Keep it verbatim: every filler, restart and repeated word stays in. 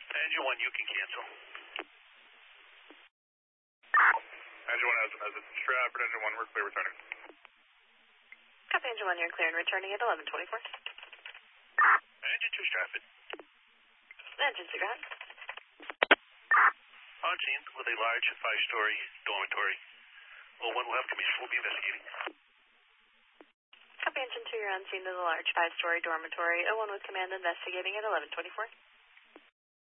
Engine one, you can cancel. Engine one has a message. Stratford, engine one, we're clear returning. Copy, engine one, you're clear and returning at eleven twenty-four. Engine two, Stratford. Engine two, go ahead. On scene with a large five-story dormitory. oh one will have commission. We'll be investigating. Copy, engine two, you're on scene to the large five-story dormitory. oh one with command investigating at eleven twenty-four.